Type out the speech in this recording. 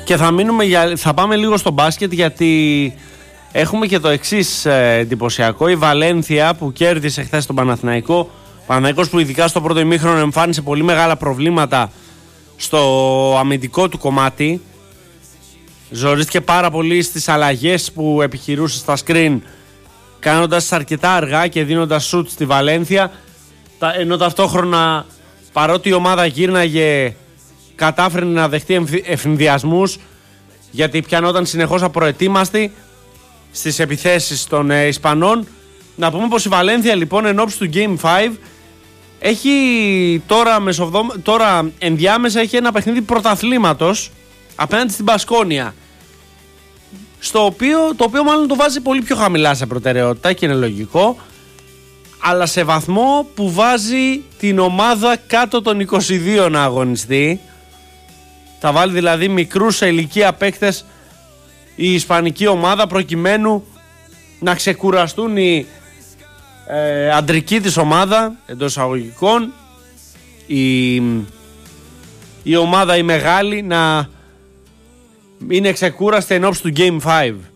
Και θα πάμε λίγο στο μπάσκετ, γιατί έχουμε και το εξής εντυπωσιακό. Η Βαλένθια που κέρδισε χθες τον Παναθηναϊκό. Παναθηναϊκός που ειδικά στο πρώτο ημίχρονο εμφάνισε πολύ μεγάλα προβλήματα στο αμυντικό του κομμάτι. Ζορίστηκε πάρα πολύ στις αλλαγές που επιχειρούσε στα screen, κάνοντας αρκετά αργά και δίνοντας σουτ στη Βαλένθια, ενώ ταυτόχρονα, παρότι η ομάδα γύρναγε, κατάφερε να δεχτεί ευνηδιασμούς, γιατί πιανόταν συνεχώς απροετοίμαστη στις επιθέσεις των Ισπανών. Να πούμε πως η Βαλένθια λοιπόν εν ώψη του Game 5 έχει τώρα ενδιάμεσα έχει ένα παιχνίδι πρωταθλήματος απέναντι στην Μπασκόνια, το οποίο μάλλον το βάζει πολύ πιο χαμηλά σε προτεραιότητα, και είναι λογικό, αλλά σε βαθμό που βάζει την ομάδα κάτω των 22 να αγωνιστεί. Θα βάλει δηλαδή μικρούς σε ηλικία παίκτες η ισπανική ομάδα, προκειμένου να ξεκουραστούν η αντρική της ομάδα, εντός εισαγωγικών, η ομάδα η μεγάλη να είναι ξεκούραστη εν ώψη του Game 5.